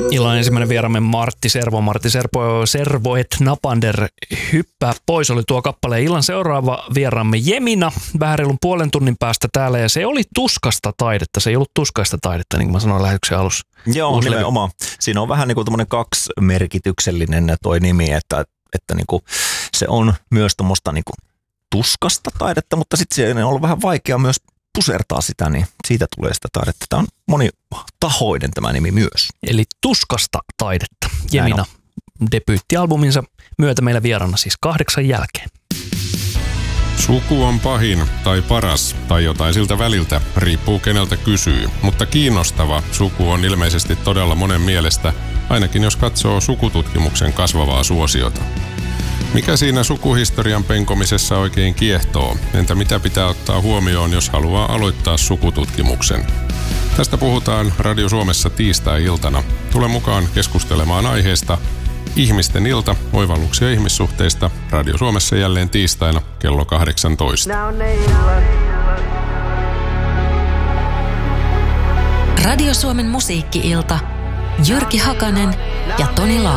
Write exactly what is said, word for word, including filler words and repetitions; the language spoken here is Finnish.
Illan ensimmäinen vieraamme Martti Servo. Martti Servo, Servo et Napander hyppää pois oli tuo kappale. Illan seuraava vieraamme Jemina vähän reilun puolen tunnin päästä täällä ja se oli tuskasta taidetta. Se ei ollut tuskaista taidetta, niin kuin mä sanoin lähetyksen alussa. Joo, nimenomaan. Siinä on vähän niin kuin tämmöinen kaksimerkityksellinen toi nimi, että, että niin kuin se on myös tuommoista niin kuin tuskasta taidetta, mutta sitten se on ollut vähän vaikea myös pusertaa sitä, niin siitä tulee sitä taidetta. Tämä on monitahoinen tämä nimi myös. Eli tuskasta taidetta. Jemina debyyttialbuminsa myötä meillä vieraana siis kahdeksan jälkeen. Suku on pahin tai paras tai jotain siltä väliltä, riippuu keneltä kysyy. Mutta kiinnostava suku on ilmeisesti todella monen mielestä, ainakin jos katsoo sukututkimuksen kasvavaa suosiota. Mikä siinä sukuhistorian penkomisessa oikein kiehtoo? Entä mitä pitää ottaa huomioon, jos haluaa aloittaa sukututkimuksen? Tästä puhutaan Radio Suomessa tiistai-iltana. Tule mukaan keskustelemaan aiheesta Ihmisten ilta, oivalluksia ihmissuhteista. Radio Suomessa jälleen tiistaina kello kahdeksantoista. Radio Suomen musiikki-ilta. Jyrki Hakanen ja Toni Laakso.